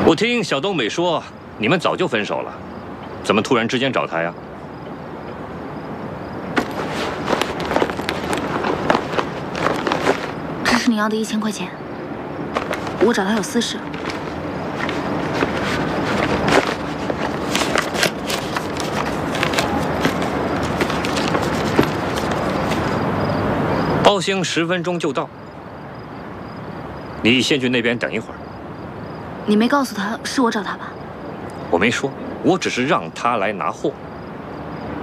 我听小东北说，你们早就分手了，怎么突然之间找他呀？ 这是你要的1000块钱，我找他有私事。 包兴10分钟就到，你先去那边等一会儿。 你没告诉他是我找他吧？ 我没说，我只是让他来拿货。